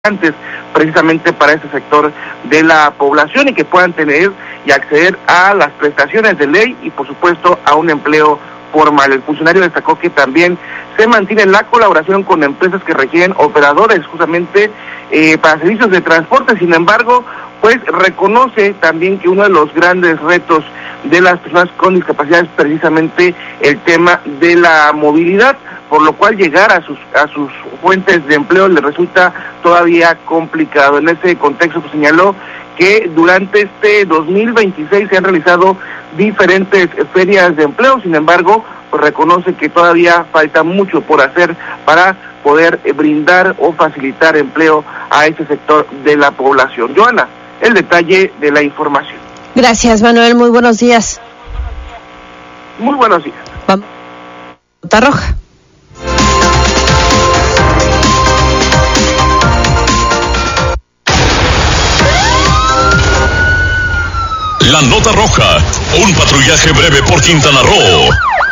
precisamente para ese sector de la población y que puedan tener y acceder a las prestaciones de ley y por supuesto a un empleo formal. El funcionario destacó que también se mantiene la colaboración con empresas que requieren operadores justamente para servicios de transporte. Sin embargo, pues reconoce también que uno de los grandes retos de las personas con discapacidad es precisamente el tema de la movilidad, por lo cual llegar a sus fuentes de empleo le resulta todavía complicado. En ese contexto pues, señaló que durante este 2026 se han realizado diferentes ferias de empleo, sin embargo, pues reconoce que todavía falta mucho por hacer para poder brindar o facilitar empleo a ese sector de la población. Joana, el detalle de la información. Gracias, Manuel, muy buenos días. Muy buenos días. Vamos. Nota roja. La nota roja, un patrullaje breve por Quintana Roo.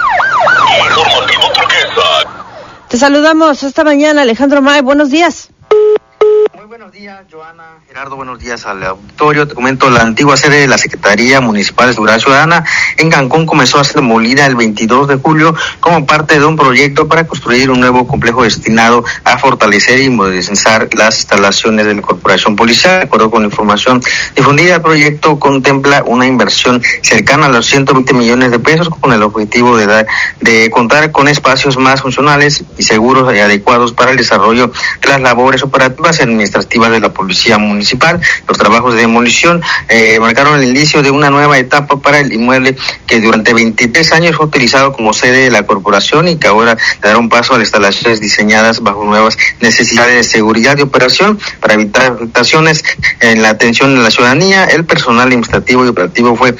Informativo Turquesa. Te saludamos esta mañana, Alejandro May, buenos días. Muy buenos días, Joana, Gerardo, buenos días al auditorio. Te comento, la antigua sede de la Secretaría Municipal de Seguridad Ciudadana en Cancún comenzó a ser demolida el 22 de julio como parte de un proyecto para construir un nuevo complejo destinado a fortalecer y modernizar las instalaciones de la Corporación Policial. De acuerdo con la información difundida, el proyecto contempla una inversión cercana a los 120 millones de pesos con el objetivo de contar con espacios más funcionales y seguros y adecuados para el desarrollo de las labores operativas administrativas de la Policía Municipal. Los trabajos de demolición marcaron el inicio de una nueva etapa para el inmueble que durante 23 años fue utilizado como sede de la corporación y que ahora dará un paso a las instalaciones diseñadas bajo nuevas necesidades de seguridad y operación para evitar afectaciones en la atención de la ciudadanía. El personal administrativo y operativo fue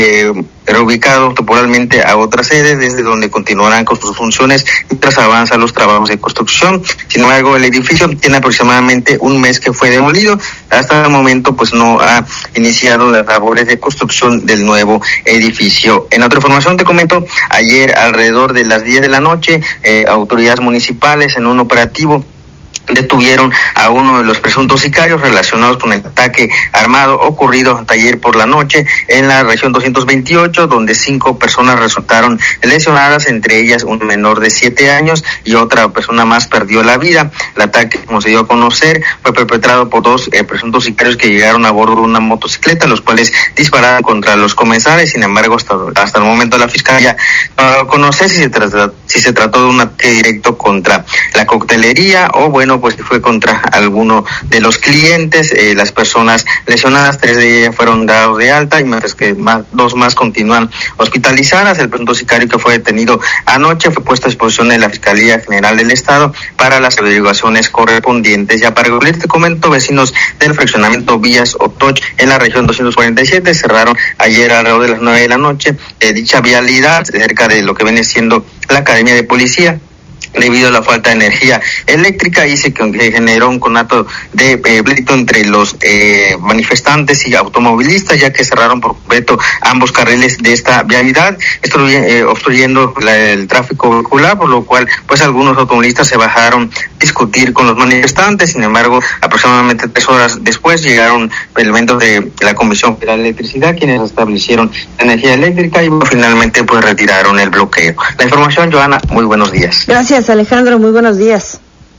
reubicado temporalmente a otra sede, desde donde continuarán con sus funciones mientras avanzan los trabajos de construcción. Sin embargo, el edificio tiene aproximadamente un mes que fue demolido. Hasta el momento, pues no ha iniciado las labores de construcción del nuevo edificio. En otra información te comento, ayer alrededor de las 10 de la noche, autoridades municipales en un operativo detuvieron a uno de los presuntos sicarios relacionados con el ataque armado ocurrido ayer por la noche en la región 228, donde 5 personas resultaron lesionadas, entre ellas un menor de 7 años y otra persona más perdió la vida. El ataque, como se dio a conocer, fue perpetrado por 2 presuntos sicarios que llegaron a bordo de una motocicleta, los cuales dispararon contra los comensales. Sin embargo, hasta el momento la fiscalía no conoce si se trató de un ataque directo contra la coctelería o pues fue contra alguno de los clientes. Las personas lesionadas, 3 de ellas fueron dados de alta y mientras que 2 más continúan hospitalizadas. El presunto sicario que fue detenido anoche fue puesto a disposición de la Fiscalía General del Estado para las averiguaciones correspondientes. Ya para concluir te comento, vecinos del fraccionamiento Villas Otoch en la región 247 cerraron ayer alrededor de las 9 de la noche dicha vialidad cerca de lo que viene siendo la Academia de Policía, debido a la falta de energía eléctrica. Y se generó un conato de pleito entre los manifestantes y automovilistas, ya que cerraron por completo ambos carriles de esta vialidad, obstruyendo el tráfico vehicular, por lo cual pues algunos automovilistas se bajaron a discutir con los manifestantes. Sin embargo, aproximadamente 3 horas después llegaron elementos de la Comisión Federal de Electricidad, quienes establecieron energía eléctrica y finalmente pues retiraron el bloqueo. La información, Joana, muy buenos días. Gracias, Alejandro, muy buenos días.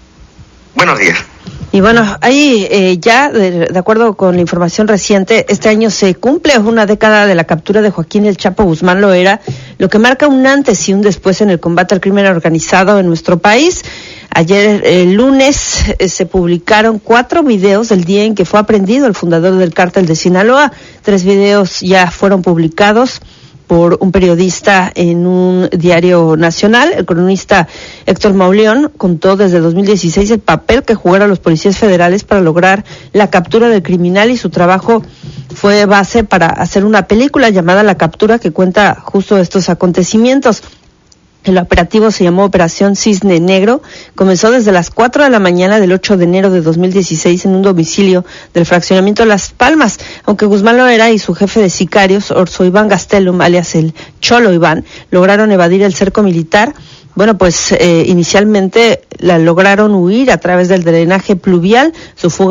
Buenos días. Y bueno, ahí ya, de acuerdo con la información reciente, este año se cumple una década de la captura de Joaquín El Chapo Guzmán Loera, lo que marca un antes y un después en el combate al crimen organizado en nuestro país. Ayer, el lunes, se publicaron 4 videos del día en que fue aprehendido el fundador del cártel de Sinaloa. 3 videos ya fueron publicados por un periodista en un diario nacional. El cronista Héctor Mauleón contó desde 2016 el papel que jugaron los policías federales para lograr la captura del criminal, y su trabajo fue base para hacer una película llamada La Captura, que cuenta justo estos acontecimientos. El operativo se llamó Operación Cisne Negro. Comenzó desde las 4 de la mañana del 8 de enero de 2016 en un domicilio del fraccionamiento Las Palmas. Aunque Guzmán Loera y su jefe de sicarios, Orso Iván Gastelum, alias el Cholo Iván, lograron evadir el cerco militar, Bueno, pues inicialmente la lograron huir a través del drenaje pluvial. Su fuga